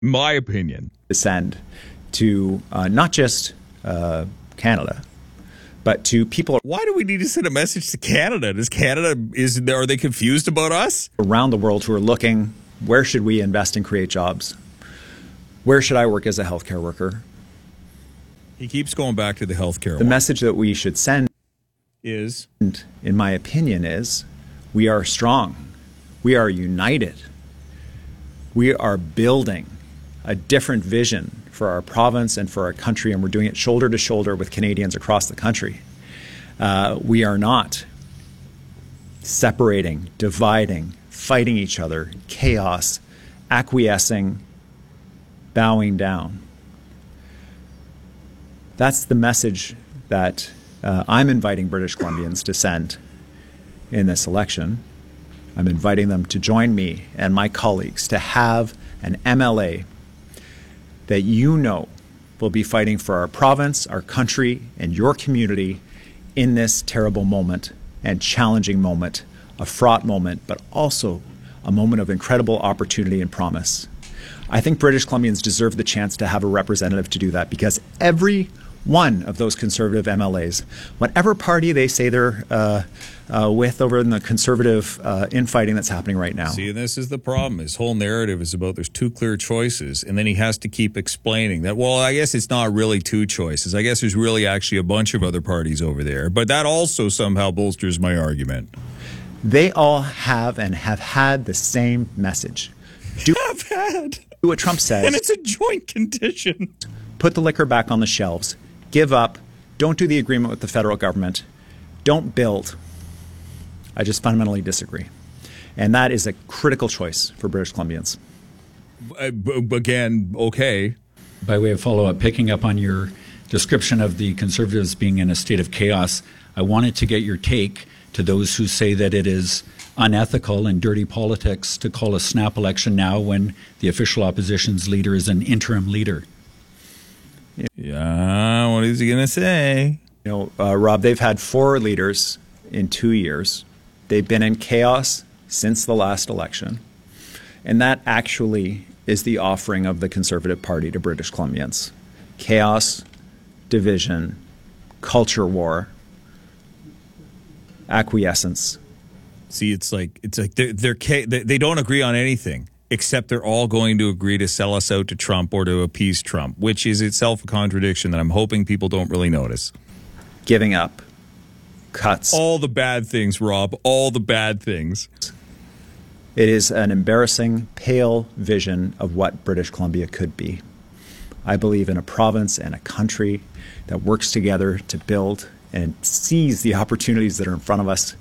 My opinion. To send to not just Canada, but to people. Why do we need to send a message to Canada? Are they confused about us? Around the world who are looking, where should we invest and create jobs? Where should I work as a healthcare worker? He keeps going back to the healthcare. The message that we should send is, in my opinion, is we are strong. We are united. We are building a different vision for our province and for our country, and we're doing it shoulder to shoulder with Canadians across the country. We are not separating, dividing, fighting each other, chaos, acquiescing, bowing down. That's the message that I'm inviting British Columbians to send in this election. I'm inviting them to join me and my colleagues to have an MLA that you know will be fighting for our province, our country, and your community in this terrible moment and challenging moment, a fraught moment, but also a moment of incredible opportunity and promise. I think British Columbians deserve the chance to have a representative to do that, because every one of those Conservative MLAs, whatever party they say they're with over in the Conservative infighting that's happening right now. See, this is the problem. His whole narrative is about there's two clear choices, and then he has to keep explaining that, well, I guess it's not really two choices. I guess there's really actually a bunch of other parties over there. But that also somehow bolsters my argument. They all have and have had the same message. Do what Trump says. And it's a joint condition. Put the liquor back on the shelves. Give up. Don't do the agreement with the federal government. Don't build. I just fundamentally disagree. And that is a critical choice for British Columbians. Again, okay. By way of follow-up, picking up on your description of the Conservatives being in a state of chaos, I wanted to get your take to those who say that it is unethical and dirty politics to call a snap election now when the official opposition's leader is an interim leader. Yeah, what is he going to say? Rob, they've had 4 leaders in 2 years. They've been in chaos since the last election. And that actually is the offering of the Conservative Party to British Columbians. Chaos, division, culture war, acquiescence. See, it's like they don't agree on anything, except they're all going to agree to sell us out to Trump or to appease Trump, which is itself a contradiction that I'm hoping people don't really notice. Giving up, cuts. All the bad things, Rob, all the bad things. It is an embarrassing, pale vision of what British Columbia could be. I believe in a province and a country that works together to build and seize the opportunities that are in front of us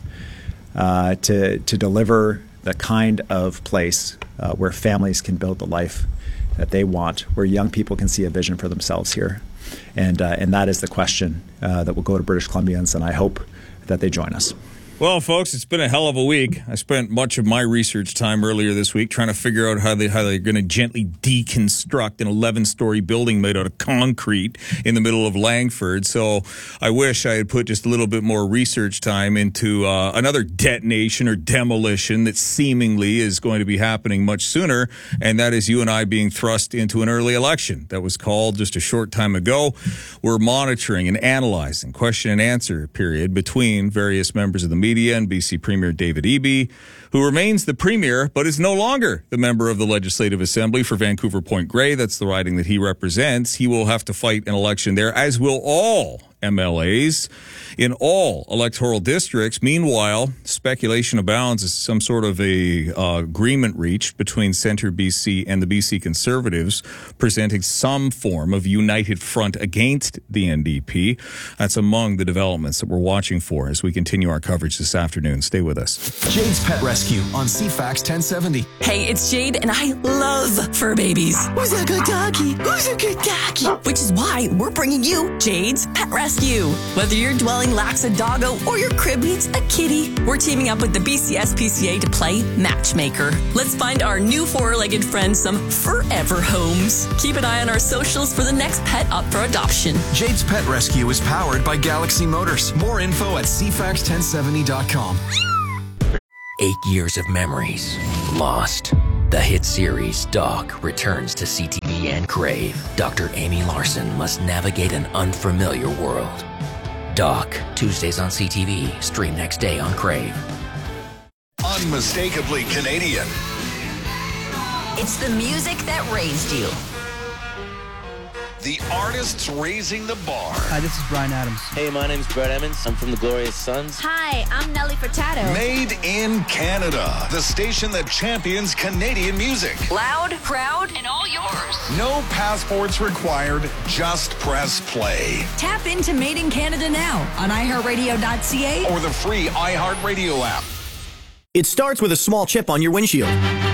to deliver the kind of place where families can build the life that they want, where young people can see a vision for themselves here. And that is the question that will go to British Columbians, and I hope that they join us. Well, folks, it's been a hell of a week. I spent much of my research time earlier this week trying to figure out how they're going to gently deconstruct an 11-story building made out of concrete in the middle of Langford. So I wish I had put just a little bit more research time into another detonation or demolition that seemingly is going to be happening much sooner, and that is you and I being thrust into an early election that was called just a short time ago. We're monitoring and analyzing question and answer period between various members of the media and BC Premier David Eby, who remains the Premier but is no longer the member of the Legislative Assembly for Vancouver Point Grey. That's the riding that he represents. He will have to fight an election there, as will all MLAs in all electoral districts. Meanwhile, speculation abounds as some sort of a agreement reached between Centre BC and the BC Conservatives, presenting some form of united front against the NDP. That's among the developments that we're watching for as we continue our coverage this afternoon. Stay with us. Jade's Pet Rescue on CFAX 1070. Hey, it's Jade, and I love fur babies. Who's a good doggy? Who's a good doggy? Which is why we're bringing you Jade's Pet Rescue. Whether your dwelling lacks a doggo or your crib needs a kitty, we're teaming up with the BCSPCA to play matchmaker. Let's find our new 4-legged friend some forever homes. Keep an eye on our socials for the next pet up for adoption. Jade's Pet Rescue is powered by Galaxy Motors. More info at cfax1070.com. 8 years of memories lost. The hit series Doc returns to CTV and Crave. Dr. Amy Larson must navigate an unfamiliar world. Doc, Tuesdays on CTV, stream next day on Crave. Unmistakably Canadian. It's the music that raised you. The artists raising the bar. Hi, this is Bryan Adams. Hey, my name's Brett Emmons. I'm from the Glorious Sons. Hi, I'm Nelly Furtado. Made in Canada. The station that champions Canadian music. Loud, proud, And all yours. No passports required. Just press play. Tap into Made in Canada now on iHeartRadio.ca Or the free iHeartRadio app. It starts with a small chip on your windshield.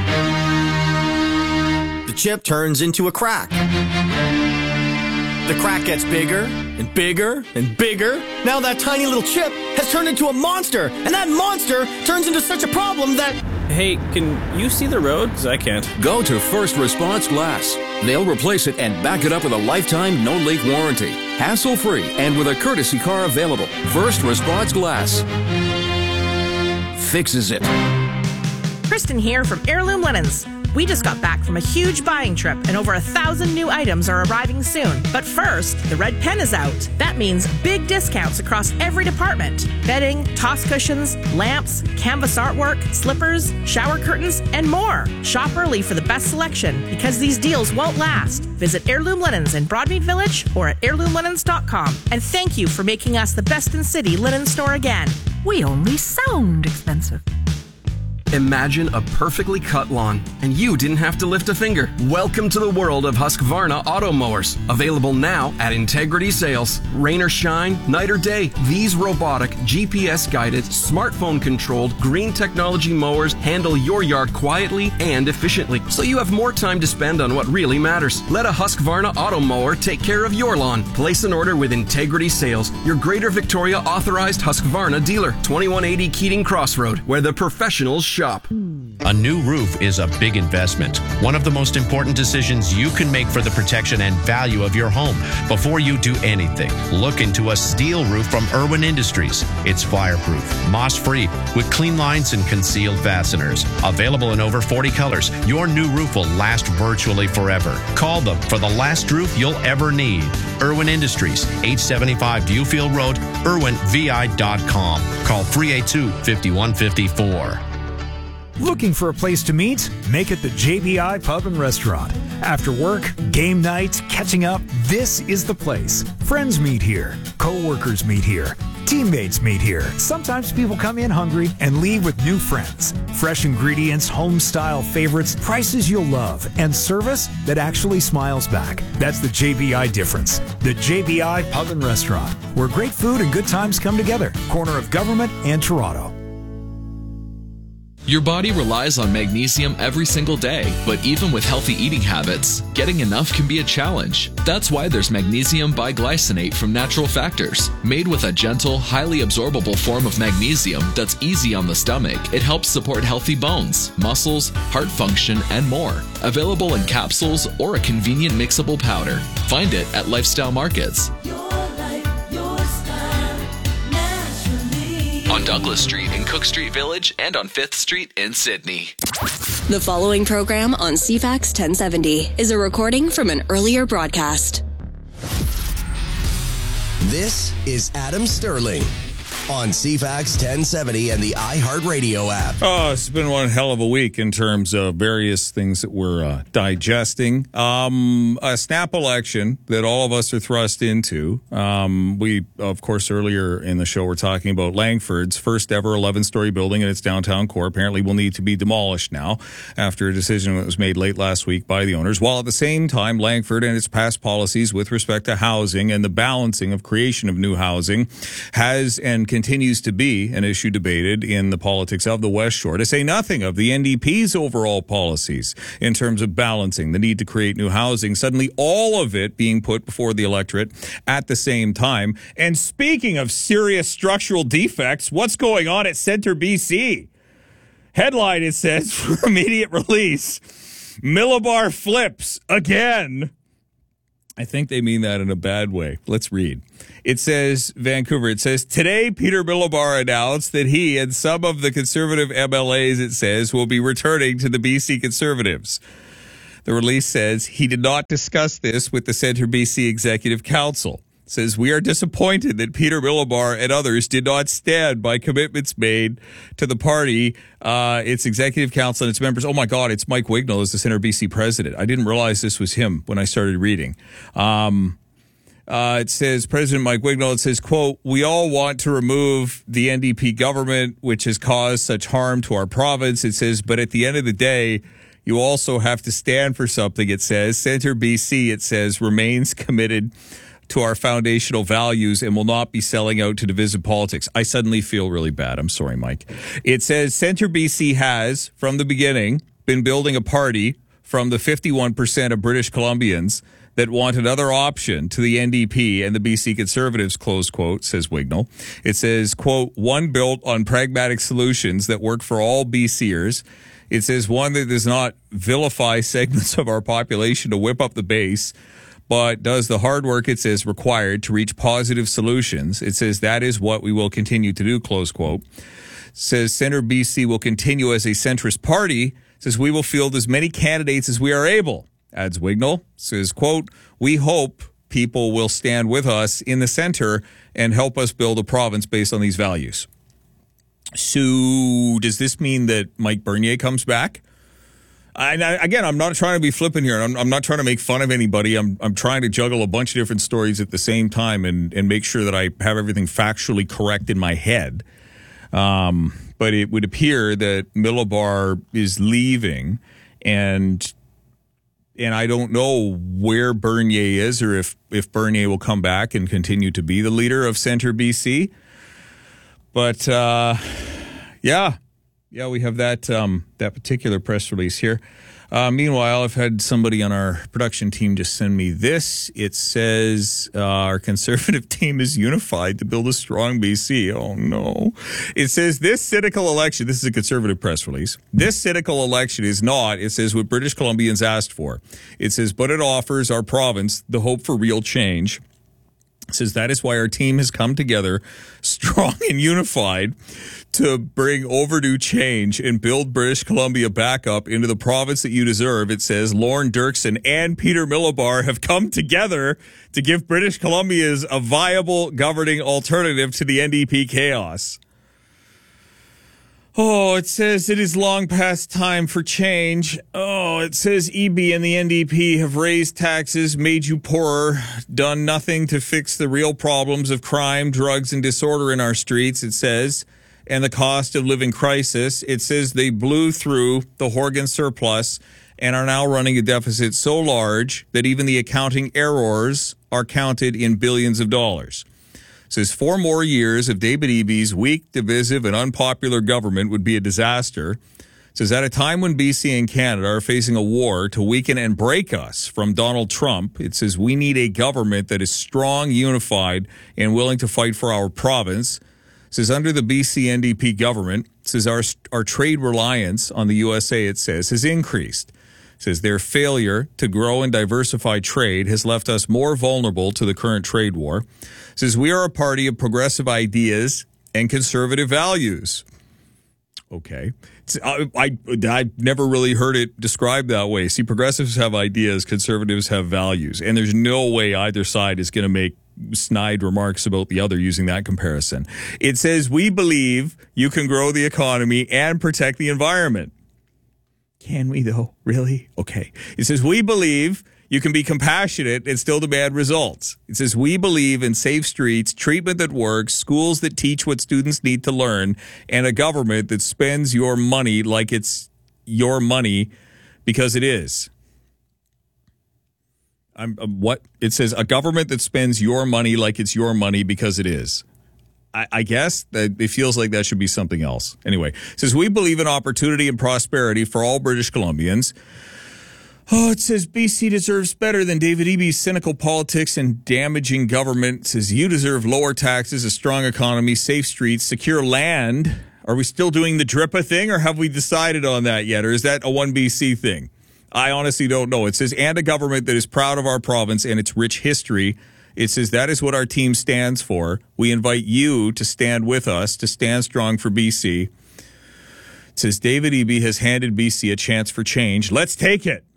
The chip turns into a crack. The crack gets bigger and bigger and bigger. Now that tiny little chip has turned into a monster, and that monster turns into such a problem that... Hey, can you see the road? 'Cause I can't. Go to First Response Glass. They'll replace it and back it up with a lifetime no-leak warranty. Hassle-free and with a courtesy car available. First Response Glass fixes it. Kristen here from Heirloom Linens. We just got back from a huge buying trip, and over 1,000 new items are arriving soon. But first, the red pen is out. That means big discounts across every department. Bedding, toss cushions, lamps, canvas artwork, slippers, shower curtains, and more. Shop early for the best selection, because these deals won't last. Visit Heirloom Linens in Broadmead Village or at heirloomlinens.com. And thank you for making us the best in city linen store again. We only sound expensive. Imagine a perfectly cut lawn, and you didn't have to lift a finger. Welcome to the world of Husqvarna auto mowers. Available now at Integrity Sales. Rain or shine, night or day, these robotic, GPS-guided, smartphone-controlled, green technology mowers handle your yard quietly and efficiently, so you have more time to spend on what really matters. Let a Husqvarna auto mower take care of your lawn. Place an order with Integrity Sales, your Greater Victoria authorized Husqvarna dealer. 2180 Keating Crossroad, where the professionals shop. A new roof is a big investment. One of the most important decisions you can make for the protection and value of your home. Before you do anything, look into a steel roof from Irwin Industries. It's fireproof, moss-free, with clean lines and concealed fasteners. Available in over 40 colors, your new roof will last virtually forever. Call them for the last roof you'll ever need. Irwin Industries, 875 Viewfield Road, irwinvi.com. Call 382-5154. Looking for a place to meet? Make it the JBI Pub and Restaurant. After work, game nights, catching up, this is the place. Friends meet here. Co-workers meet here. Teammates meet here. Sometimes people come in hungry and leave with new friends. Fresh ingredients, home-style favorites, prices you'll love, and service that actually smiles back. That's the JBI difference. The JBI Pub and Restaurant, where great food and good times come together. Corner of Government and Toronto. Your body relies on magnesium every single day, but even with healthy eating habits, getting enough can be a challenge. That's why there's magnesium biglycinate from Natural Factors. Made with a gentle, highly absorbable form of magnesium that's easy on the stomach, it helps support healthy bones, muscles, heart function, and more. Available in capsules or a convenient mixable powder. Find it at Lifestyle Markets. On Douglas Street in Cook Street Village and on 5th Street in Sydney. The following program on CFAX 1070 is a recording from an earlier broadcast. This is Adam Sterling on CFAX 1070 and the iHeartRadio app. Oh, it's been one hell of a week in terms of various things that we're digesting. A snap election that all of us are thrust into. We, of course, earlier in the show were talking about Langford's first ever 11-story building in its downtown core apparently will need to be demolished now after a decision that was made late last week by the owners, while at the same time Langford and its past policies with respect to housing and the balancing of creation of new housing has and continues to be an issue debated in the politics of the West Shore, to say nothing of the NDP's overall policies in terms of balancing the need to create new housing, suddenly all of it being put before the electorate at the same time. And speaking of serious structural defects, what's going on at Centre BC? Headline, it says, for immediate release, Millibar flips again. I think they mean that in a bad way. Let's read. It says, Vancouver, it says, today Peter Milobar announced that he and some of the Conservative MLAs, it says, will be returning to the BC Conservatives. The release says he did not discuss this with the Centre BC Executive Council. It says, we are disappointed that Peter Milobar and others did not stand by commitments made to the party, its Executive Council and its members. Oh my God, it's Mike Wignall as the Centre BC president. I didn't realize this was him when I started reading. It says, President Mike Wignall, it says, quote, we all want to remove the NDP government, which has caused such harm to our province. It says, but at the end of the day, you also have to stand for something. It says, Centre BC, it says, remains committed to our foundational values and will not be selling out to divisive politics. I suddenly feel really bad. I'm sorry, Mike. It says Centre BC has, from the beginning, been building a party from the 51% of British Columbians that want another option to the NDP and the BC Conservatives, close quote, says Wignall. It says, quote, one built on pragmatic solutions that work for all BCers. It says one that does not vilify segments of our population to whip up the base, but does the hard work, it says, required to reach positive solutions. It says that is what we will continue to do, close quote. It says Centre BC will continue as a centrist party. It says we will field as many candidates as we are able, adds Wignall. It says, quote, we hope people will stand with us in the centre and help us build a province based on these values. So does this mean that Mike Bernier comes back? Again, I'm not trying to be flippant here. I'm not trying to make fun of anybody. I'm trying to juggle a bunch of different stories at the same time and make sure that I have everything factually correct in my head. But it would appear that Milobar is leaving, and I don't know where Bernier is or if Bernier will come back and continue to be the leader of Centre BC. But yeah, we have that particular press release here. Meanwhile, I've had somebody on our production team just send me this. It says our Conservative team is unified to build a strong BC. Oh, no. It says this cynical election, this is a Conservative press release, this cynical election is not, it says, what British Columbians asked for. It says, but it offers our province the hope for real change. It says that is why our team has come together strong and unified to bring overdue change and build British Columbia back up into the province that you deserve. It says Lorne Dirksen and Peter Milobar have come together to give British Columbians a viable governing alternative to the NDP chaos. Oh, it says it is long past time for change. Oh, it says EB and the NDP have raised taxes, made you poorer, done nothing to fix the real problems of crime, drugs, and disorder in our streets, it says, and the cost of living crisis. It says they blew through the Horgan surplus and are now running a deficit so large that even the accounting errors are counted in billions of dollars. It says 4 more years of David Eby's weak, divisive, and unpopular government would be a disaster. It says at a time when BC and Canada are facing a war to weaken and break us from Donald Trump, it says we need a government that is strong, unified, and willing to fight for our province. It says under the BC NDP government, it says our trade reliance on the USA, it says, has increased. It says their failure to grow and diversify trade has left us more vulnerable to the current trade war. It says we are a party of progressive ideas and conservative values. Okay. I've never really heard it described that way. See, progressives have ideas, conservatives have values, and there's no way either side is going to make snide remarks about the other using that comparison. It says we believe you can grow the economy and protect the environment. Can we, though? Really? Okay. It says, we believe you can be compassionate and still demand results. It says, we believe in safe streets, treatment that works, schools that teach what students need to learn, and a government that spends your money like it's your money because it is. What? It says, a government that spends your money like it's your money because it is. I guess that it feels like that should be something else. Anyway, it says, we believe in opportunity and prosperity for all British Columbians. Oh, it says BC deserves better than David Eby's cynical politics and damaging government. It says you deserve lower taxes, a strong economy, safe streets, secure land. Are we still doing the DRIPA thing, or have we decided on that yet? Or is that a 1BC thing? I honestly don't know. It says, and a government that is proud of our province and its rich history. It says that is what our team stands for. We invite you to stand with us, to stand strong for BC. It says David Eby has handed BC a chance for change. Let's take it.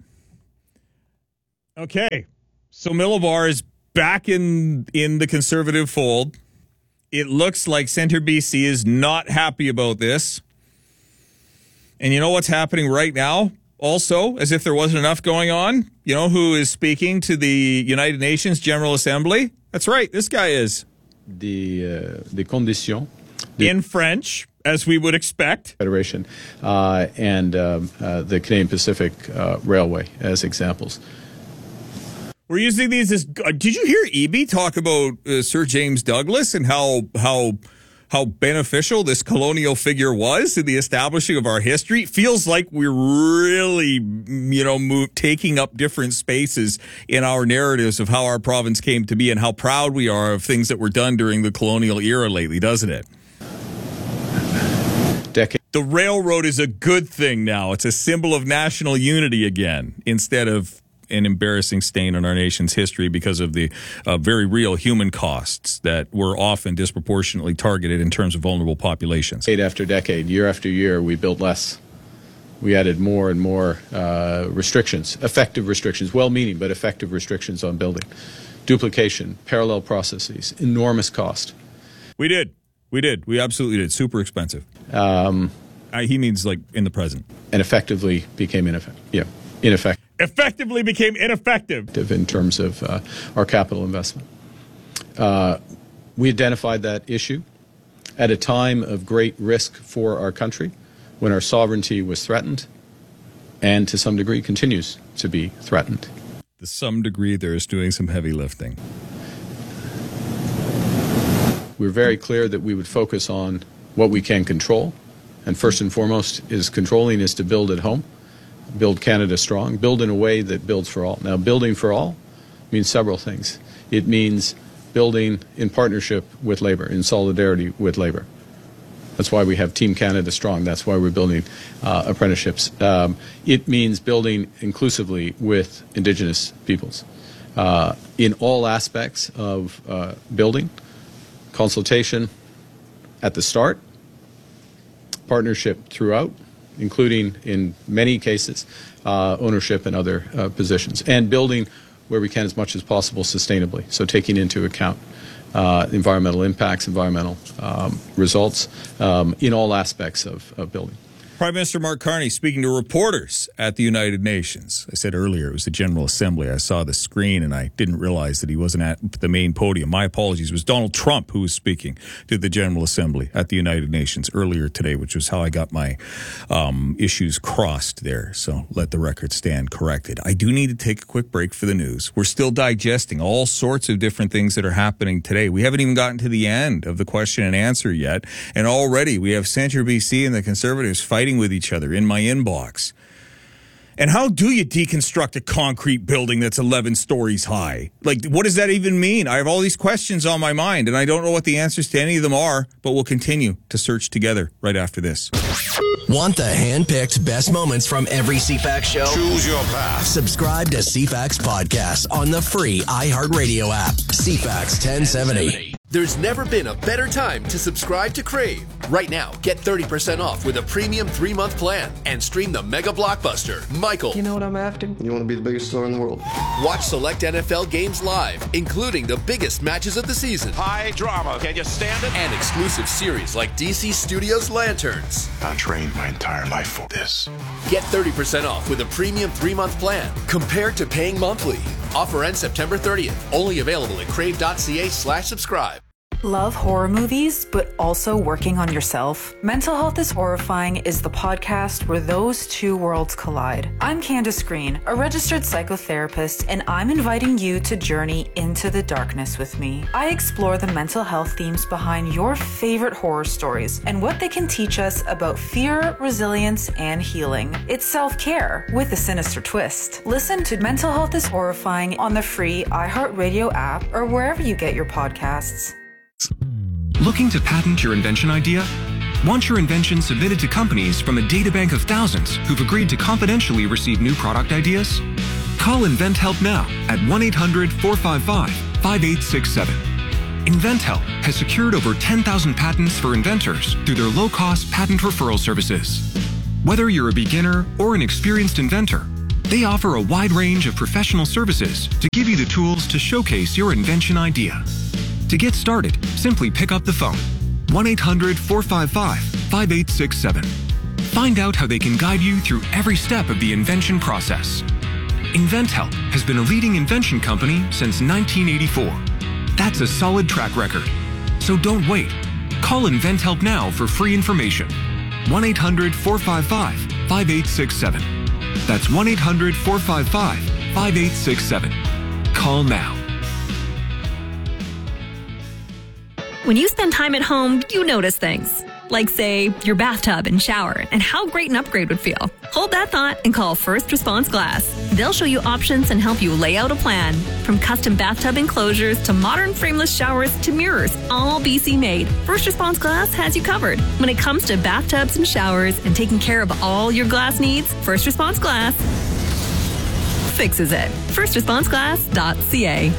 Okay, so Millivar is back in the Conservative fold. It looks like Centre BC is not happy about this. And you know what's happening right now? Also, as if there wasn't enough going on, you know who is speaking to the United Nations General Assembly? That's right, this guy is. Des conditions. In French, as we would expect. Federation and the Canadian Pacific Railway as examples. We're using these as... Did you hear Eby talk about Sir James Douglas and how beneficial this colonial figure was in the establishing of our history? It feels like we're really, taking up different spaces in our narratives of how our province came to be and how proud we are of things that were done during the colonial era lately, doesn't it? The railroad is a good thing now. It's a symbol of national unity again, instead of an embarrassing stain on our nation's history because of the very real human costs that were often disproportionately targeted in terms of vulnerable populations. Decade after decade, year after year, we built less. We added more and more restrictions, effective restrictions, well-meaning but effective restrictions on building. Duplication, parallel processes, enormous cost. We did. We absolutely did. Super expensive. He means like in the present. And effectively became ineffective. Effectively became ineffective. In terms of our capital investment. We identified that issue at a time of great risk for our country, when our sovereignty was threatened, and to some degree continues to be threatened. To some degree, there is doing some heavy lifting. We're very clear that we would focus on what we can control, and first and foremost is to build at home. Build Canada strong, build in a way that builds for all. Now, building for all means several things. It means building in partnership with labor, in solidarity with labor. That's why we have Team Canada Strong. That's why we're building apprenticeships. It means building inclusively with Indigenous peoples. In all aspects of building, consultation at the start, partnership throughout, including, in many cases, ownership and other positions, and building where we can as much as possible sustainably, so taking into account environmental impacts, environmental results in all aspects of building. Prime Minister Mark Carney speaking to reporters at the United Nations. I said earlier it was the General Assembly. I saw the screen and I didn't realize that he wasn't at the main podium. My apologies. It was Donald Trump who was speaking to the General Assembly at the United Nations earlier today, which was how I got my issues crossed there. So let the record stand corrected. I do need to take a quick break for the news. We're still digesting all sorts of different things that are happening today. We haven't even gotten to the end of the question and answer yet. And already we have Centre BC and the Conservatives fighting with each other in my inbox. And how do you deconstruct a concrete building that's 11 stories high? Like, what does that even mean? I have all these questions on my mind, and I don't know what the answers to any of them are, but we'll continue to search together right after this. Want the hand-picked best moments from every CFAX show? Choose your path. Subscribe to CFAX Podcast on the free iHeartRadio app. CFAX 1070. There's never been a better time to subscribe to Crave. Right now, get 30% off with a premium 3-month plan and stream the mega blockbuster, Michael. You know what I'm after? You want to be the biggest star in the world. Watch select NFL games live, including the biggest matches of the season. High drama. Can you stand it? And exclusive series like DC Studios Lanterns. I trained my entire life for this. Get 30% off with a premium 3-month plan compared to paying monthly. Offer ends September 30th. Only available at crave.ca/subscribe. Love horror movies, but also working on yourself? Mental Health is Horrifying is the podcast where those two worlds collide. I'm Candace Green, a registered psychotherapist, and I'm inviting you to journey into the darkness with me. I explore the mental health themes behind your favorite horror stories and what they can teach us about fear, resilience, and healing. It's self-care with a sinister twist. Listen to Mental Health is Horrifying on the free iHeartRadio app or wherever you get your podcasts. Looking to patent your invention idea? Want your invention submitted to companies from a databank of thousands who've agreed to confidentially receive new product ideas? Call InventHelp now at 1-800-455-5867. InventHelp has secured over 10,000 patents for inventors through their low-cost patent referral services. Whether you're a beginner or an experienced inventor, they offer a wide range of professional services to give you the tools to showcase your invention idea. To get started, simply pick up the phone. 1-800-455-5867. Find out how they can guide you through every step of the invention process. InventHelp has been a leading invention company since 1984. That's a solid track record. So don't wait. Call InventHelp now for free information. 1-800-455-5867. That's 1-800-455-5867. Call now. When you spend time at home, you notice things. Like, say, your bathtub and shower, and how great an upgrade would feel. Hold that thought and call First Response Glass. They'll show you options and help you lay out a plan. From custom bathtub enclosures to modern frameless showers to mirrors, all BC made. First Response Glass has you covered. When it comes to bathtubs and showers and taking care of all your glass needs, First Response Glass fixes it. FirstResponseGlass.ca.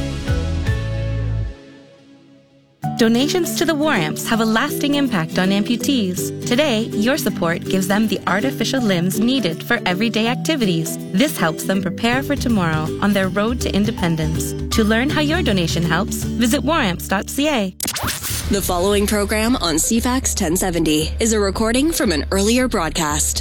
Donations to the War Amps have a lasting impact on amputees. Today, your support gives them the artificial limbs needed for everyday activities. This helps them prepare for tomorrow on their road to independence. To learn how your donation helps, visit waramps.ca. The following program on CFAX 1070 is a recording from an earlier broadcast.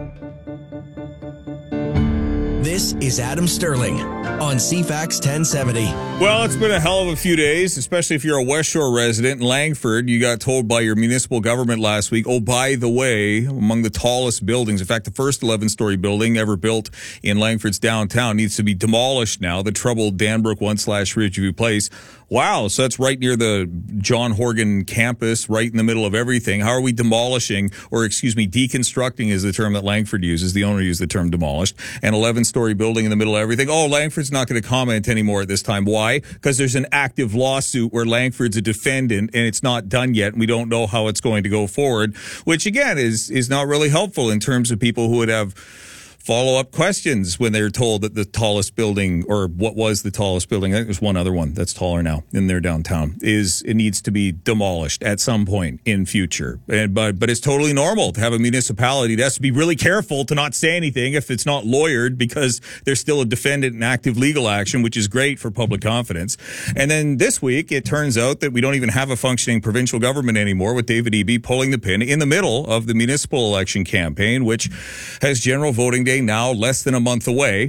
This is Adam Sterling on CFAX 1070. Well, it's been a hell of a few days, especially if you're a West Shore resident in Langford. You got told by your municipal government last week, oh, by the way, among the tallest buildings, in fact, the first 11-story building ever built in Langford's downtown needs to be demolished now, the troubled Danbrook 1/Ridgeview Place. Wow, so that's right near the John Horgan campus, right in the middle of everything. How are we demolishing, or deconstructing is the term that Langford uses. The owner used the term demolished. An 11-story building in the middle of everything. Oh, Langford's not going to comment anymore at this time. Why? Because there's an active lawsuit where Langford's a defendant and it's not done yet, and we don't know how it's going to go forward, which again is not really helpful in terms of people who would have follow-up questions when they're told that the tallest building, or what was the tallest building, I think there's one other one that's taller now in their downtown, it needs to be demolished at some point in future. But it's totally normal to have a municipality that has to be really careful to not say anything if it's not lawyered, because there's still a defendant in active legal action, which is great for public confidence. And then this week, it turns out that we don't even have a functioning provincial government anymore, with David Eby pulling the pin in the middle of the municipal election campaign, which has general voting day now less than a month away,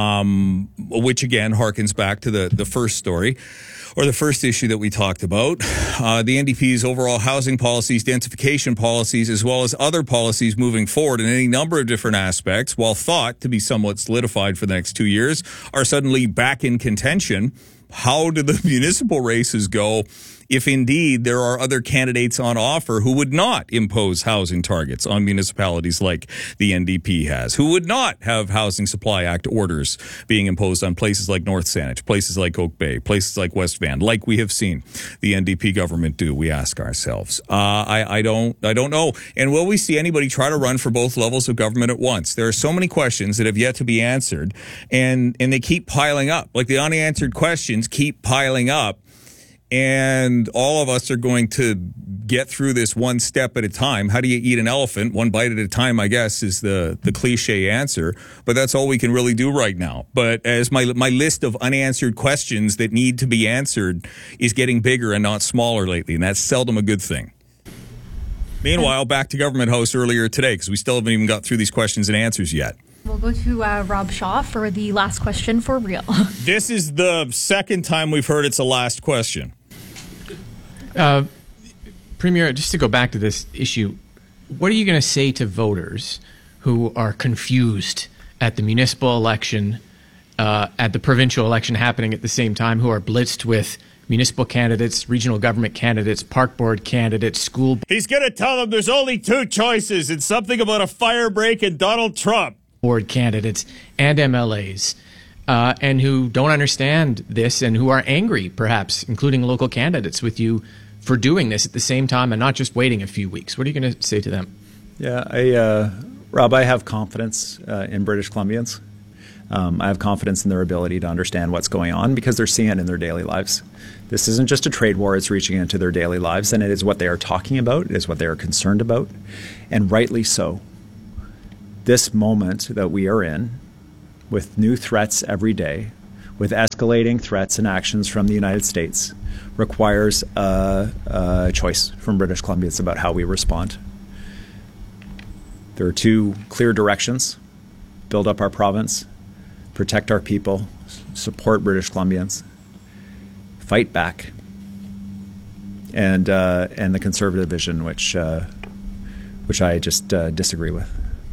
which again harkens back to the first story, or the first issue that we talked about, the NDP's overall housing policies, densification policies, as well as other policies moving forward in any number of different aspects, while thought to be somewhat solidified for the next 2 years, are suddenly back in contention. How do the municipal races go if indeed there are other candidates on offer who would not impose housing targets on municipalities like the NDP has, who would not have Housing Supply Act orders being imposed on places like North Saanich, places like Oak Bay, places like West Van, like we have seen the NDP government do, we ask ourselves. I don't know. And will we see anybody try to run for both levels of government at once? There are so many questions that have yet to be answered, and they keep piling up. Like, the unanswered questions keep piling up. And all of us are going to get through this one step at a time. How do you eat an elephant? One bite at a time, I guess, is the cliche answer. But that's all we can really do right now. But as my list of unanswered questions that need to be answered is getting bigger and not smaller lately, and that's seldom a good thing. Meanwhile, back to Government House earlier today, because we still haven't even got through these questions and answers yet. We'll go to Rob Shaw for the last question for real. This is the second time we've heard it's a last question. Premier, just to go back to this issue, what are you going to say to voters who are confused at the municipal election, at the provincial election happening at the same time, who are blitzed with municipal candidates, regional government candidates, park board candidates, school... He's going to tell them there's only two choices. It's something about a fire break and Donald Trump. Board candidates and MLAs, and who don't understand this and who are angry, perhaps, including local candidates, with you for doing this at the same time and not just waiting a few weeks. What are you going to say to them? Yeah, Rob, I have confidence in British Columbians. I have confidence in their ability to understand what's going on because they're seeing it in their daily lives. This isn't just a trade war, it's reaching into their daily lives, and it is what they are talking about, it is what they are concerned about, and rightly so. This moment that we are in, with new threats every day, with escalating threats and actions from the United States, requires a choice from British Columbians about how we respond. There are two clear directions: build up our province, protect our people, support British Columbians, fight back, and the conservative vision, which I just disagree with.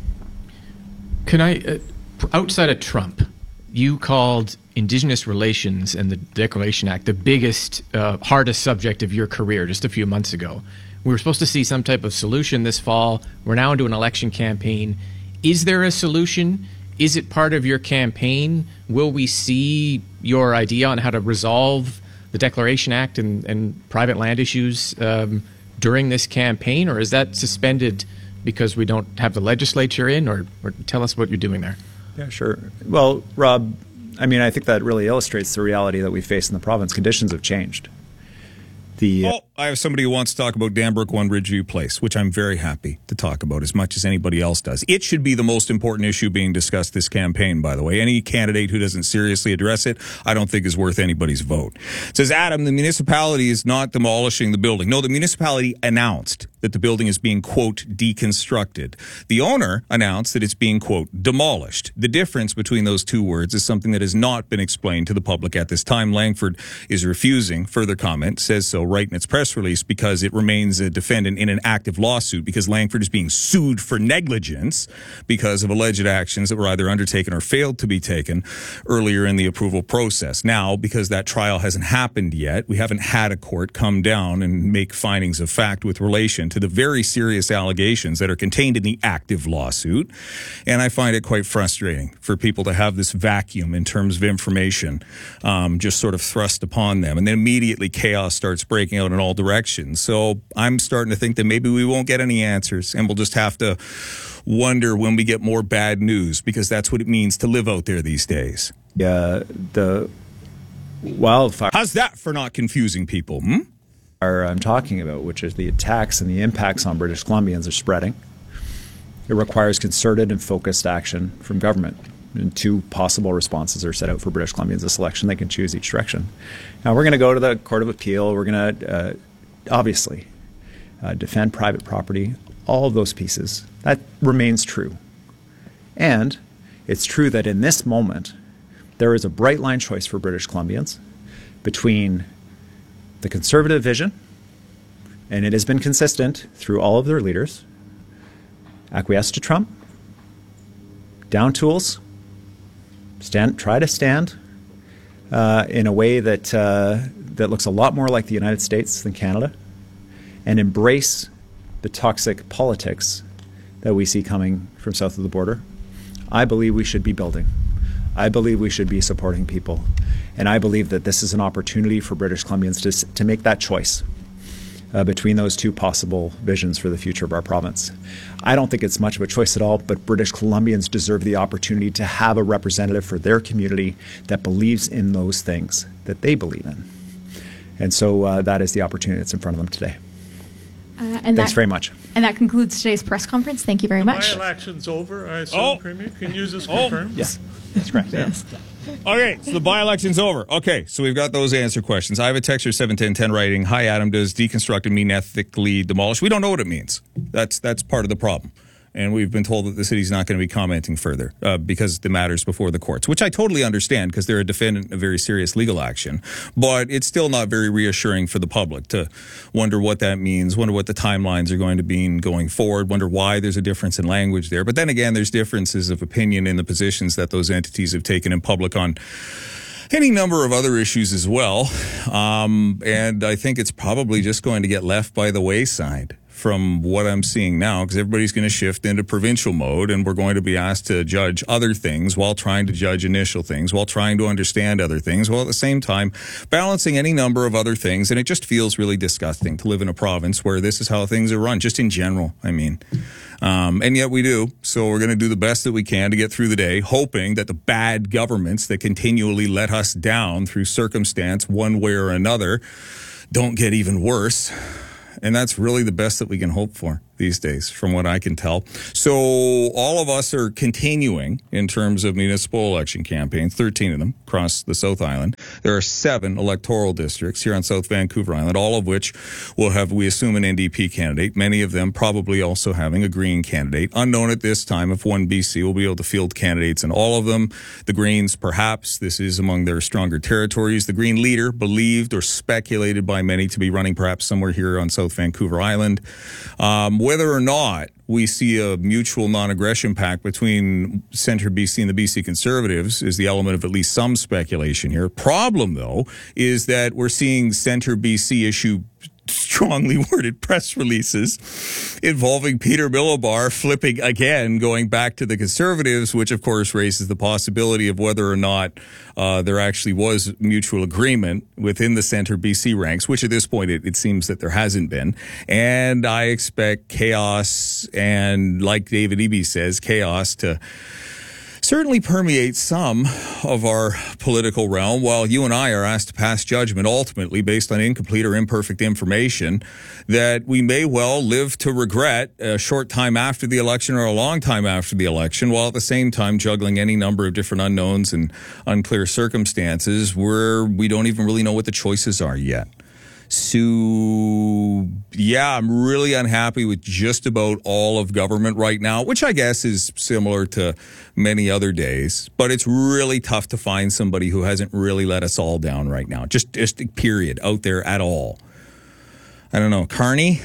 Can I, outside of Trump, you called Indigenous relations and the Declaration Act the biggest, hardest subject of your career just a few months ago. We were supposed to see some type of solution this fall. We're now into an election campaign. Is there a solution? Is it part of your campaign? Will we see your idea on how to resolve the Declaration Act and private land issues during this campaign, or is that suspended because we don't have the legislature in, or tell us what you're doing there? Yeah, sure. Well, Rob, I mean, I think that really illustrates the reality that we face in the province. Conditions have changed. I have somebody who wants to talk about Danbrook 1 Ridgeview Place, which I'm very happy to talk about as much as anybody else does. It should be the most important issue being discussed this campaign, by the way. Any candidate who doesn't seriously address it, I don't think is worth anybody's vote. It says, Adam, the municipality is not demolishing the building. No, the municipality announced that the building is being, quote, deconstructed. The owner announced that it's being, quote, demolished. The difference between those two words is something that has not been explained to the public at this time. Langford is refusing further comment, says so right in its press release, because it remains a defendant in an active lawsuit because Langford is being sued for negligence because of alleged actions that were either undertaken or failed to be taken earlier in the approval process. Now, because that trial hasn't happened yet, we haven't had a court come down and make findings of fact with relation to the very serious allegations that are contained in the active lawsuit. And I find it quite frustrating for people to have this vacuum in terms of information just sort of thrust upon them. And then immediately chaos starts breaking out in all directions. So I'm starting to think that maybe we won't get any answers and we'll just have to wonder when we get more bad news, because that's what it means to live out there these days. Yeah, the wildfire. How's that for not confusing people? I'm talking about, which is the attacks and the impacts on British Columbians, are spreading. It requires concerted and focused action from government. And two possible responses are set out for British Columbians this election. They can choose each direction. Now, we're going to go to the Court of Appeal. We're going to, obviously, defend private property, all of those pieces. That remains true. And it's true that in this moment, there is a bright line choice for British Columbians between the conservative vision, and it has been consistent through all of their leaders, acquiesce to Trump, down tools, try to stand in a way that looks a lot more like the United States than Canada, and embrace the toxic politics that we see coming from south of the border. I believe we should be building. I believe we should be supporting people. And I believe that this is an opportunity for British Columbians to make that choice between those two possible visions for the future of our province. I don't think it's much of a choice at all, but British Columbians deserve the opportunity to have a representative for their community that believes in those things that they believe in. And so that is the opportunity that's in front of them today. Thanks very much. And that concludes today's press conference. Thank you very much. The by-election's over, I assume, Premier. Can you just confirm? Yes, that's correct. Yes. Okay, so the by-election's over. Okay, so we've got those answer questions. I have a texter 71010 writing, "Hi Adam, does deconstructed mean ethically demolished?" We don't know what it means. That's part of the problem. And we've been told that the city's not going to be commenting further because the matter's before the courts, which I totally understand because they're a defendant in a very serious legal action. But it's still not very reassuring for the public to wonder what that means, wonder what the timelines are going to be going forward, wonder why there's a difference in language there. But then again, there's differences of opinion in the positions that those entities have taken in public on any number of other issues as well. And I think it's probably just going to get left by the wayside from what I'm seeing now, because everybody's going to shift into provincial mode, and we're going to be asked to judge other things while trying to judge initial things, while trying to understand other things, while at the same time balancing any number of other things. And it just feels really disgusting to live in a province where this is how things are run, just in general, I mean. And yet we do. So we're going to do the best that we can to get through the day, hoping that the bad governments that continually let us down through circumstance one way or another don't get even worse. And that's really the best that we can hope for these days, from what I can tell. So all of us are continuing in terms of municipal election campaigns, 13 of them across the South Island. There are 7 electoral districts here on South Vancouver Island, all of which will have, we assume, an NDP candidate, many of them probably also having a Green candidate. Unknown at this time if One BC will be able to field candidates in all of them. The Greens, perhaps, this is among their stronger territories. The Green leader, believed or speculated by many to be running perhaps somewhere here on South Vancouver Island. Whether or not we see a mutual non-aggression pact between Centre BC and the BC Conservatives is the element of at least some speculation here. Problem, though, is that we're seeing Centre BC issue strongly worded press releases involving Peter Milobar flipping again, going back to the Conservatives, which of course raises the possibility of whether or not there actually was mutual agreement within the Centre BC ranks, which at this point it seems that there hasn't been. And I expect chaos, and like David Eby says, chaos to certainly permeates some of our political realm, while you and I are asked to pass judgment ultimately based on incomplete or imperfect information that we may well live to regret a short time after the election or a long time after the election, while at the same time juggling any number of different unknowns and unclear circumstances where we don't even really know what the choices are yet. So, yeah, I'm really unhappy with just about all of government right now, which I guess is similar to many other days. But it's really tough to find somebody who hasn't really let us all down right now. Just period, out there at all. I don't know. Carney?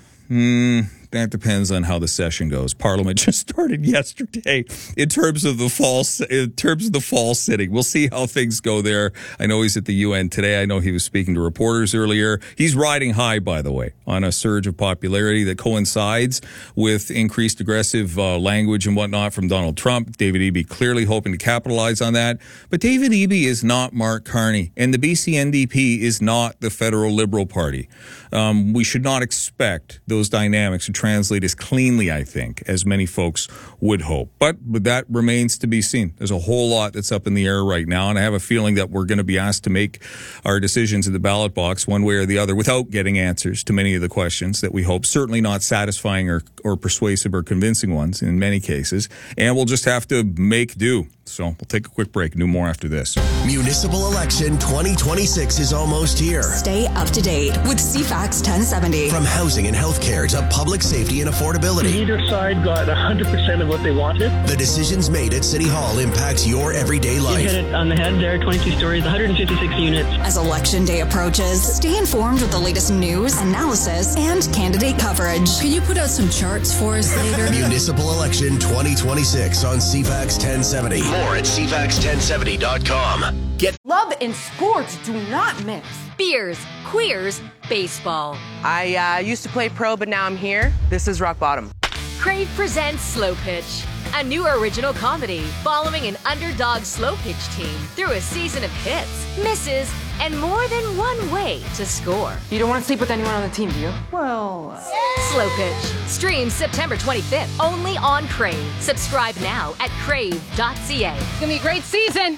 That depends on how the session goes. Parliament just started yesterday in terms of the fall sitting. We'll see how things go there. I know he's at the UN today. I know he was speaking to reporters earlier. He's riding high, by the way, on a surge of popularity that coincides with increased aggressive language and whatnot from Donald Trump. David Eby clearly hoping to capitalize on that. But David Eby is not Mark Carney, and the BC NDP is not the Federal Liberal Party. We should not expect those dynamics to translate as cleanly, I think, as many folks would hope. But that remains to be seen. There's a whole lot that's up in the air right now, and I have a feeling that we're going to be asked to make our decisions in the ballot box one way or the other without getting answers to many of the questions that we hope, certainly not satisfying or persuasive or convincing ones in many cases, and we'll just have to make do. So we'll take a quick break and do more after this. Municipal election 2026 is almost here. Stay up to date with CFAX 1070. From housing and healthcare to public safety and affordability. Neither side got 100% of what they wanted. The decisions made at City Hall impact your everyday life. You hit it on the head there, 22 stories, 156 units. As Election Day approaches, stay informed with the latest news, analysis, and candidate coverage. Can you put out some charts for us later? Municipal election 2026 on CFAX 1070. More at CFAX1070.com. Love and sports do not mix. Beers, queers, baseball. I used to play pro, but now I'm here. This is rock bottom. Crave presents Slow Pitch, a new original comedy following an underdog slow pitch team through a season of hits, misses, and more than one way to score. You don't want to sleep with anyone on the team, do you? Well... Slow Pitch. Streams September 25th, only on Crave. Subscribe now at crave.ca. It's gonna be a great season!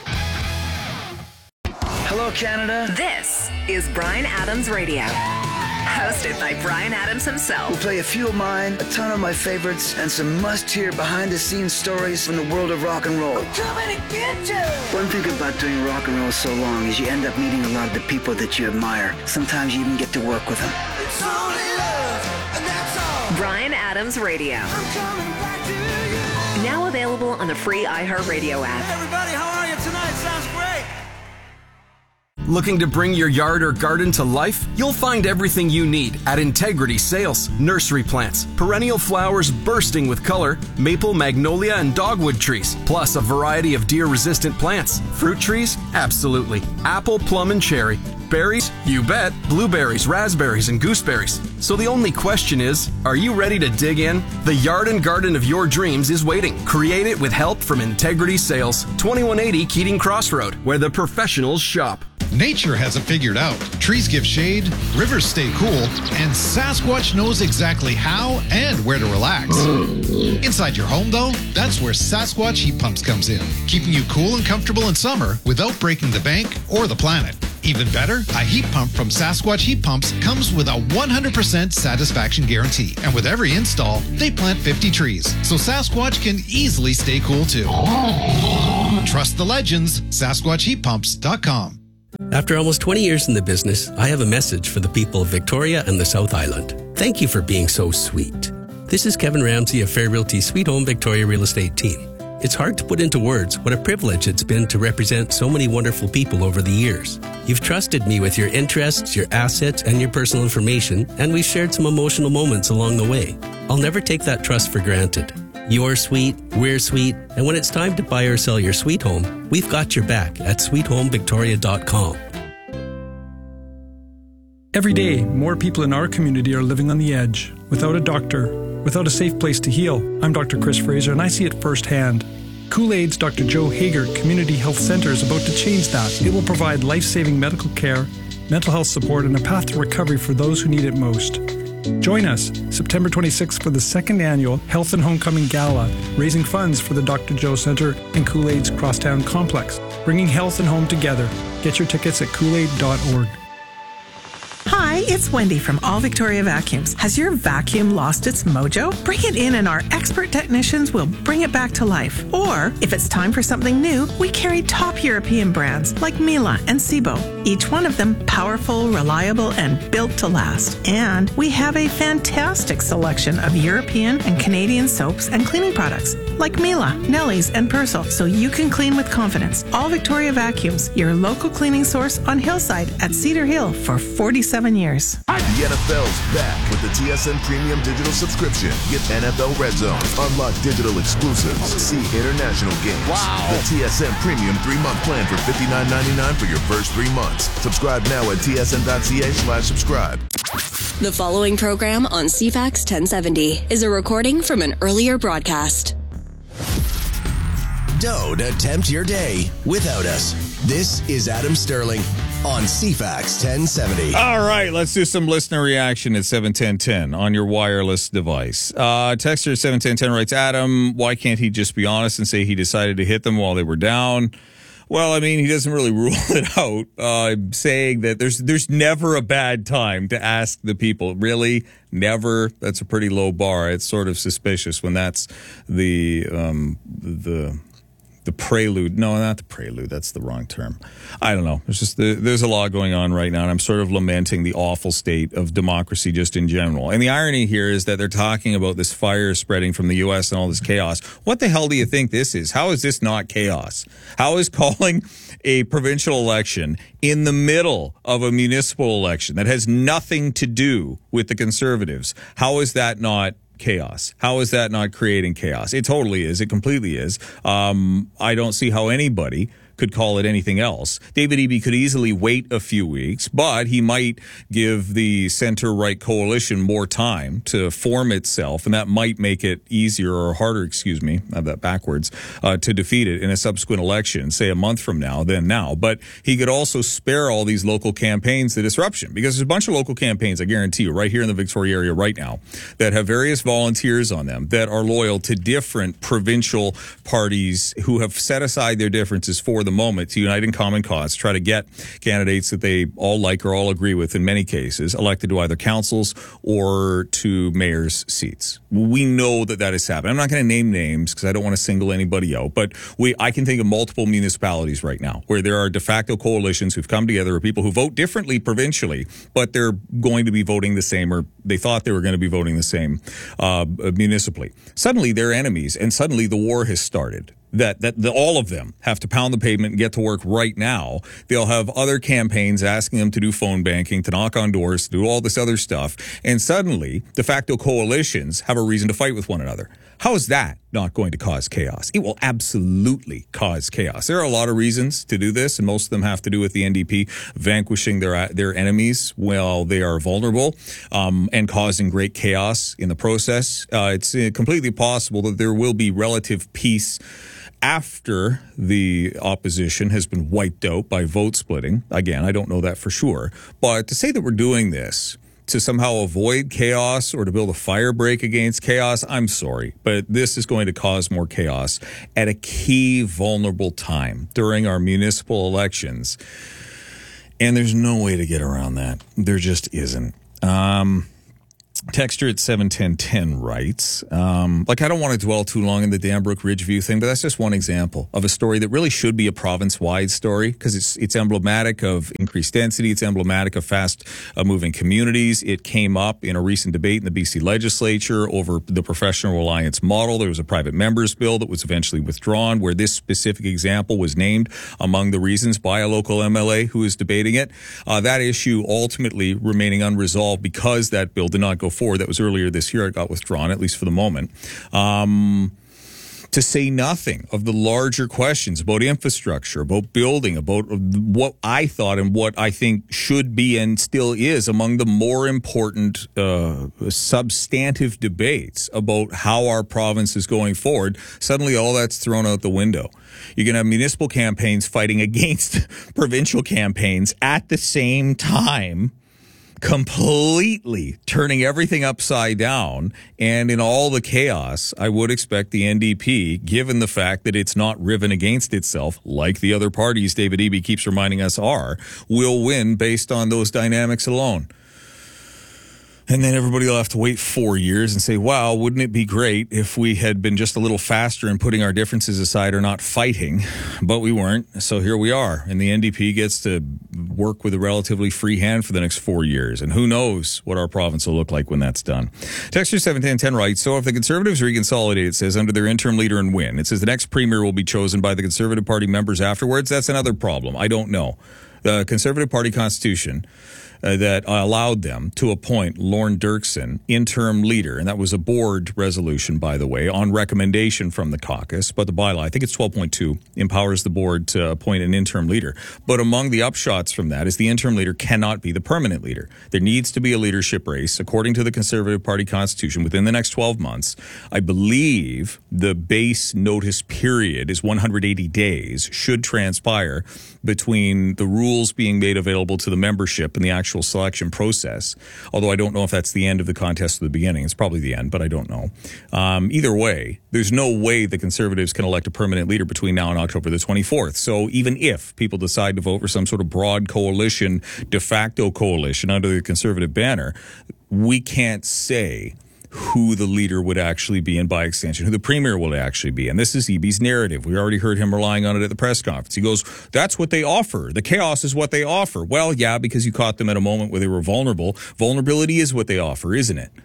Hello, Canada. This is Bryan Adams Radio. Hosted by Bryan Adams himself. We'll play a few of mine, a ton of my favorites, and some must-hear behind-the-scenes stories from the world of rock and roll. We're coming to get you! One thing about doing rock and roll so long is you end up meeting a lot of the people that you admire. Sometimes you even get to work with them. It's only love, and that's all. Bryan Adams Radio. I'm coming back to you. Now available on the free iHeartRadio app. Hey everybody, how are you tonight? Sounds great. Looking to bring your yard or garden to life? You'll find everything you need at Integrity Sales. Nursery plants, perennial flowers bursting with color, maple, magnolia, and dogwood trees, plus a variety of deer-resistant plants. Fruit trees? Absolutely. Apple, plum, and cherry. Berries? You bet. Blueberries, raspberries, and gooseberries. So the only question is, are you ready to dig in? The yard and garden of your dreams is waiting. Create it with help from Integrity Sales. 2180 Keating Crossroad, where the professionals shop. Nature has it figured out. Trees give shade, rivers stay cool, and Sasquatch knows exactly how and where to relax. Inside your home, though, that's where Sasquatch Heat Pumps comes in, keeping you cool and comfortable in summer without breaking the bank or the planet. Even better, a heat pump from Sasquatch Heat Pumps comes with a 100% satisfaction guarantee. And with every install, they plant 50 trees, so Sasquatch can easily stay cool too. Trust the legends, SasquatchHeatPumps.com. After almost 20 years in the business, I have a message for the people of Victoria and the South Island. Thank you for being so sweet. This is Kevin Ramsey of Fair Realty Sweet Home Victoria Real Estate Team. It's hard to put into words what a privilege it's been to represent so many wonderful people over the years. You've trusted me with your interests, your assets, and your personal information, and we've shared some emotional moments along the way. I'll never take that trust for granted. You're sweet, we're sweet, and when it's time to buy or sell your sweet home, we've got your back at sweethomevictoria.com. Every day, more people in our community are living on the edge, without a doctor, without a safe place to heal. I'm Dr. Chris Fraser, and I see it firsthand. Kool-Aid's Dr. Joe Hager Community Health Center is about to change that. It will provide life-saving medical care, mental health support, and a path to recovery for those who need it most. Join us September 26th for the second annual Health and Homecoming Gala, raising funds for the Dr. Joe Center and Kool-Aid's Crosstown Complex, bringing health and home together. Get your tickets at koolaid.org. Hi, it's Wendy from All Victoria Vacuums. Has your vacuum lost its mojo? Bring it in and our expert technicians will bring it back to life. Or, if it's time for something new, we carry top European brands like Miele and Sebo. Each one of them powerful, reliable, and built to last. And we have a fantastic selection of European and Canadian soaps and cleaning products like Miele, Nelly's, and Persil, so you can clean with confidence. All Victoria Vacuums, your local cleaning source on Hillside at Cedar Hill for 47 years. The NFL's back with the TSN Premium Digital Subscription. Get NFL Red Zone, unlock digital exclusives, see international games. Wow. The TSN Premium 3-month plan for $59.99 for your first 3 months. Subscribe now at tsn.ca/subscribe. The following program on CFAX 1070 is a recording from an earlier broadcast. Don't attempt your day without us. This is Adam Sterling on CFAX 1070. All right, let's do some listener reaction at 71010 on your wireless device. Texter 71010 writes, Adam, why can't he just be honest and say he decided to hit them while they were down? Well, I mean, he doesn't really rule it out, saying that there's never a bad time to ask the people. Really? Never? That's a pretty low bar. It's sort of suspicious when that's the prelude. No, not the prelude. That's the wrong term. I don't know. It's just there's a lot going on right now, and I'm sort of lamenting the awful state of democracy just in general. And the irony here is that they're talking about this fire spreading from the U.S. and all this chaos. What the hell do you think this is? How is this not chaos? How is calling a provincial election in the middle of a municipal election that has nothing to do with the Conservatives, how is that not chaos? How is that not creating chaos? It totally is. It completely is. I don't see how anybody could call it anything else. David Eby could easily wait a few weeks, but he might give the center-right coalition more time to form itself, and that might make it easier or harder, I have that backwards, to defeat it in a subsequent election, say a month from now than now. But he could also spare all these local campaigns the disruption, because there's a bunch of local campaigns, I guarantee you, right here in the Victoria area right now, that have various volunteers on them that are loyal to different provincial parties who have set aside their differences for the moment to unite in common cause, try to get candidates that they all like or all agree with in many cases elected to either councils or to mayor's seats. We know that that is happening. I'm not going to name names because I don't want to single anybody out, but I can think of multiple municipalities right now where there are de facto coalitions who've come together of people who vote differently provincially, but they're going to be voting the same, or they thought they were going to be voting the same municipally. Suddenly they're enemies, and suddenly the war has started. that all of them have to pound the pavement and get to work right now. They'll have other campaigns asking them to do phone banking, to knock on doors, to do all this other stuff. And suddenly, de facto coalitions have a reason to fight with one another. How is that not going to cause chaos? It will absolutely cause chaos. There are a lot of reasons to do this, and most of them have to do with the NDP vanquishing their enemies while they are vulnerable, and causing great chaos in the process. It's completely possible that there will be relative peace after the opposition has been wiped out by vote splitting. Again, I don't know that for sure. But to say that we're doing this to somehow avoid chaos or to build a fire break against chaos, I'm sorry. But this is going to cause more chaos at a key vulnerable time during our municipal elections. And there's no way to get around that. There just isn't. Texture at 71010 writes, I don't want to dwell too long in the Danbrook Ridgeview thing, but that's just one example of a story that really should be a province-wide story because it's emblematic of increased density. It's emblematic of fast-moving communities. It came up in a recent debate in the BC legislature over the professional alliance model. There was a private members bill that was eventually withdrawn where this specific example was named among the reasons by a local MLA who is debating it. That issue ultimately remaining unresolved because that bill did not go forward. That was earlier this year. It got withdrawn, at least for the moment. To say nothing of the larger questions about infrastructure, about building, about what I thought and what I think should be and still is among the more important substantive debates about how our province is going forward. Suddenly all that's thrown out the window. You're going to have municipal campaigns fighting against provincial campaigns at the same time, completely turning everything upside down. And in all the chaos, I would expect the NDP, given the fact that it's not riven against itself, like the other parties David Eby keeps reminding us are, will win based on those dynamics alone. And then everybody will have to wait 4 years and say, wow, wouldn't it be great if we had been just a little faster in putting our differences aside or not fighting? But we weren't. So here we are. And the NDP gets to work with a relatively free hand for the next 4 years. And who knows what our province will look like when that's done. Texture 71010 writes, so if the Conservatives reconsolidate, it says, under their interim leader and win, it says the next premier will be chosen by the Conservative Party members afterwards. That's another problem. I don't know. The Conservative Party Constitution that allowed them to appoint Lorne Dirksen interim leader. And that was a board resolution, by the way, on recommendation from the caucus. But the bylaw, I think it's 12.2, empowers the board to appoint an interim leader. But among the upshots from that is the interim leader cannot be the permanent leader. There needs to be a leadership race, according to the Conservative Party Constitution, within the next 12 months. I believe the base notice period is 180 days, should transpire between the rules being made available to the membership and the actual selection process, although I don't know if that's the end of the contest or the beginning. It's probably the end, but I don't know. Either way, there's no way the Conservatives can elect a permanent leader between now and October the 24th. So even if people decide to vote for some sort of broad coalition, de facto coalition under the Conservative banner, we can't say who the leader would actually be and by extension who the premier will actually be. And this is Eby's narrative. We already heard him relying on it at the press conference. He goes, that's what they offer. The chaos is what they offer. Well, yeah, because you caught them at a moment where they were vulnerable. Vulnerability is what they offer, isn't it?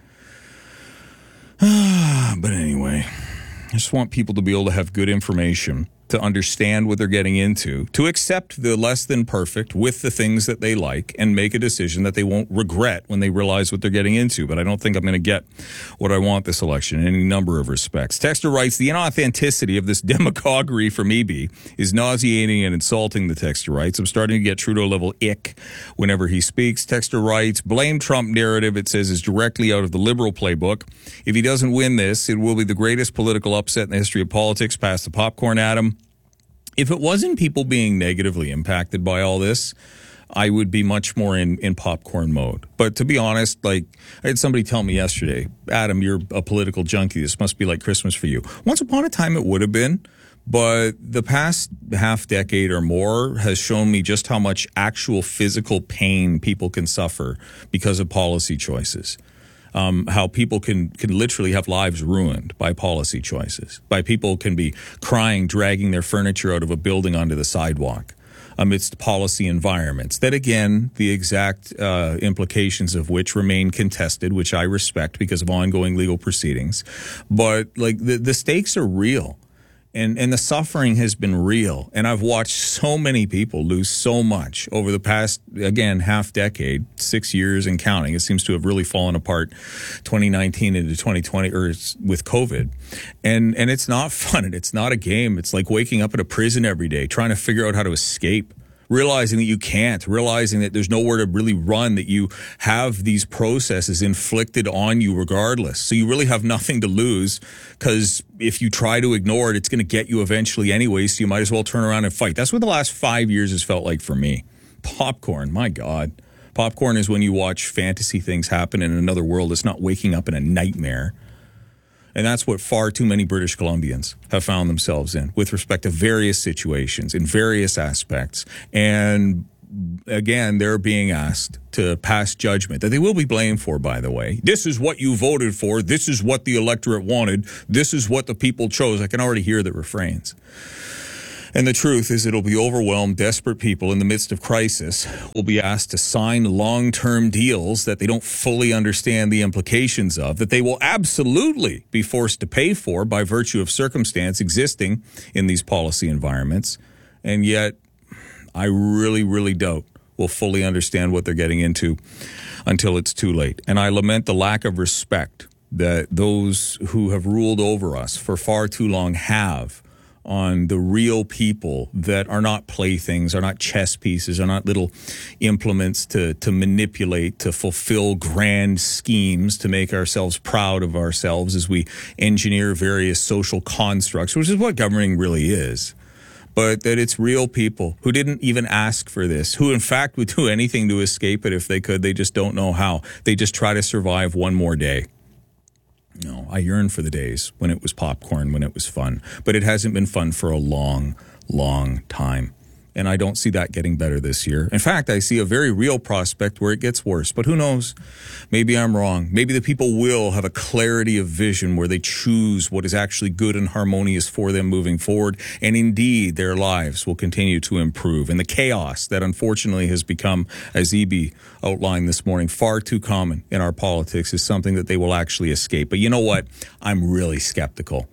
But anyway, I just want people to be able to have good information, to understand what they're getting into, to accept the less than perfect with the things that they like, and make a decision that they won't regret when they realize what they're getting into. But I don't think I'm going to get what I want this election in any number of respects. Texter writes, the inauthenticity of this demagoguery from Eby is nauseating and insulting, the texter writes. I'm starting to get Trudeau-level ick whenever he speaks. Texter writes, blame Trump narrative, it says, is directly out of the Liberal playbook. If he doesn't win this, it will be the greatest political upset in the history of politics. Pass the popcorn at him. If it wasn't people being negatively impacted by all this, I would be much more in popcorn mode. But to be honest, like, I had somebody tell me yesterday, Adam, you're a political junkie. This must be like Christmas for you. Once upon a time, it would have been. But the past half decade or more has shown me just how much actual physical pain people can suffer because of policy choices. How people can literally have lives ruined by policy choices, by people can be crying, dragging their furniture out of a building onto the sidewalk amidst policy environments that, again, the exact implications of which remain contested, which I respect because of ongoing legal proceedings. But like the stakes are real. And the suffering has been real. And I've watched so many people lose so much over the past, again, half decade, 6 years and counting. It seems to have really fallen apart 2019 into 2020 or with COVID. And it's not fun. And it's not a game. It's like waking up in a prison every day, trying to figure out how to escape. Realizing that you can't, realizing that there's nowhere to really run, that you have these processes inflicted on you regardless. So you really have nothing to lose, because if you try to ignore it, it's going to get you eventually anyway, so you might as well turn around and fight. That's what the last 5 years has felt like for me. Popcorn, my God. Popcorn is when you watch fantasy things happen in another world. It's not waking up in a nightmare. And that's what far too many British Columbians have found themselves in with respect to various situations in various aspects. And again, they're being asked to pass judgment that they will be blamed for, by the way. This is what you voted for. This is what the electorate wanted. This is what the people chose. I can already hear the refrains. And the truth is, it'll be overwhelmed, desperate people in the midst of crisis will be asked to sign long-term deals that they don't fully understand the implications of, that they will absolutely be forced to pay for by virtue of circumstance existing in these policy environments. And yet, I really, really doubt we'll fully understand what they're getting into until it's too late. And I lament the lack of respect that those who have ruled over us for far too long have on the real people that are not playthings, are not chess pieces, are not little implements to manipulate, to fulfill grand schemes, to make ourselves proud of ourselves as we engineer various social constructs, which is what governing really is. But that it's real people who didn't even ask for this, who in fact would do anything to escape it if they could. They just don't know how. They just try to survive one more day. No, I yearn for the days when it was popcorn, when it was fun. But it hasn't been fun for a long, long time. And I don't see that getting better this year. In fact, I see a very real prospect where it gets worse. But who knows? Maybe I'm wrong. Maybe the people will have a clarity of vision where they choose what is actually good and harmonious for them moving forward. And indeed, their lives will continue to improve. And the chaos that unfortunately has become, as E.B. outlined this morning, far too common in our politics is something that they will actually escape. But you know what? I'm really skeptical.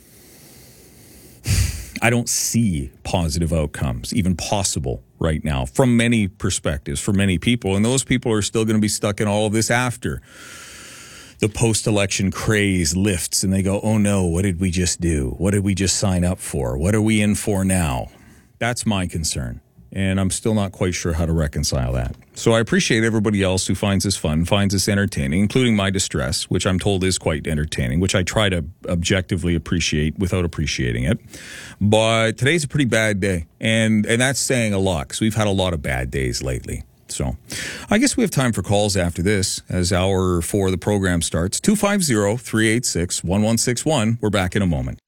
I don't see positive outcomes, even possible right now, from many perspectives, for many people. And those people are still going to be stuck in all of this after the post-election craze lifts and they go, oh no, what did we just do? What did we just sign up for? What are we in for now? That's my concern. And I'm still not quite sure how to reconcile that. So I appreciate everybody else who finds this fun, finds this entertaining, including my distress, which I'm told is quite entertaining, which I try to objectively appreciate without appreciating it. But today's a pretty bad day. And that's saying a lot, because we've had a lot of bad days lately. So I guess we have time for calls after this as hour 4 of the program starts. 250-386-1161. We're back in a moment.